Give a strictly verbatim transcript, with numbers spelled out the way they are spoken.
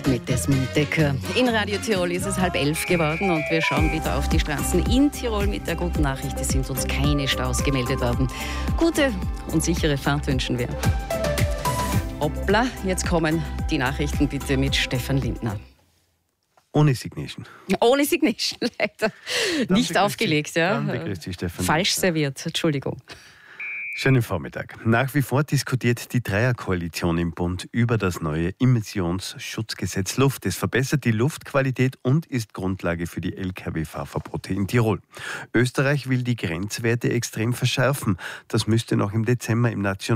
mit Desmond Decker. In Radio Tirol ist es halb elf geworden und wir schauen wieder auf die Straßen in Tirol mit der guten Nachricht, es sind uns keine Staus gemeldet worden. Gute und sichere Fahrt wünschen wir. Hoppla, jetzt kommen die Nachrichten bitte mit Stefan Lindner. Ohne Signation. Ohne Signation, leider. Dann Nicht aufgelegt, ja. Dann begrüßt Sie Stefan Falsch Lindner. serviert, Entschuldigung. Schönen Vormittag. Nach wie vor diskutiert die Dreierkoalition im Bund über das neue Emissionsschutzgesetz Luft. Es verbessert die Luftqualität und ist Grundlage für die L K W-Fahrverbote in Tirol. Österreich will die Grenzwerte extrem verschärfen. Das müsste noch im Dezember im National